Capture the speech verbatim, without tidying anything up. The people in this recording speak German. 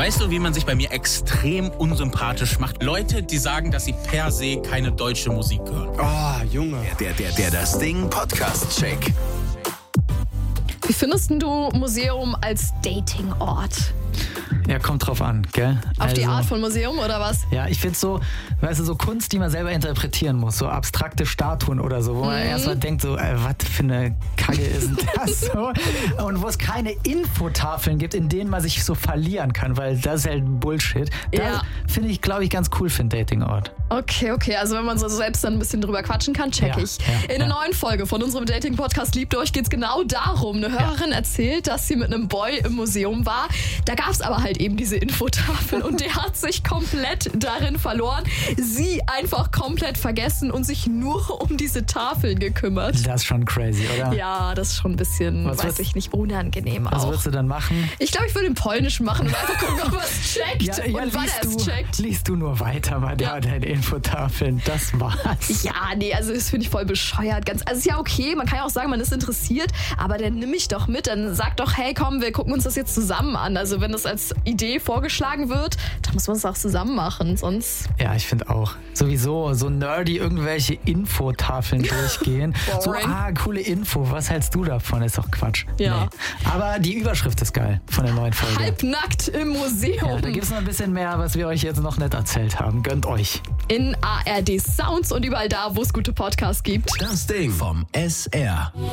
Weißt du, wie man sich bei mir extrem unsympathisch macht? Leute, die sagen, dass sie per se keine deutsche Musik hören. Oh, Junge. Der, der, der, das Ding Podcast-Check. Wie findest du Museum als Datingort? Ja, kommt drauf an, gell? Auf also, die Art von Museum oder was? Ja, ich finde so, weißt du, so Kunst, die man selber interpretieren muss, so abstrakte Statuen oder so, wo man Mhm. erstmal denkt, so, äh, was für eine Kacke ist denn das so? Und wo es keine Infotafeln gibt, in denen man sich so verlieren kann, weil das ist halt Bullshit. Da Ja. finde ich, glaube ich, ganz cool für einen Datingort. Okay, okay, also wenn man so selbst dann ein bisschen drüber quatschen kann, check Ja, ich. ja, In der ja. neuen Folge von unserem Dating-Podcast Liebt euch geht's genau darum. Eine Hörerin erzählt, dass sie mit einem Boy im Museum war. Da gab's aber halt eben diese Infotafel und der hat sich komplett darin verloren. Sie einfach komplett vergessen und sich nur um diese Tafeln gekümmert. Das ist schon crazy, oder? Ja, das ist schon ein bisschen, Was weiß würdest- ich nicht, unangenehm Was auch. würdest du dann machen? Ich glaube, ich würde den Polnischen machen und einfach gucken, ob er es checkt und wann er es du, checkt. liest du nur weiter bei Ja. deinen Infotafeln. Das war's. Ja, nee, also das finde ich voll bescheuert. Ganz, also ist ja okay, man kann ja auch sagen, man ist interessiert, aber dann nimm mich doch mit, dann sag doch, hey komm, wir gucken uns das jetzt zusammen an. Also wenn das als Idee vorgeschlagen wird, dann muss man es auch zusammen machen, sonst... Ja, ich finde auch. Sowieso so nerdy irgendwelche Infotafeln durchgehen. So, Boring. ah, coole Info. Was hältst du davon? Ist doch Quatsch. Ja. Nee. Aber die Überschrift ist geil von der neuen Folge. Halbnackt im Museum. Ja, da gibt es noch ein bisschen mehr, was wir euch jetzt noch nicht erzählt haben. Gönnt euch. In A R D Sounds und überall da, wo es gute Podcasts gibt. Das Ding vom S R.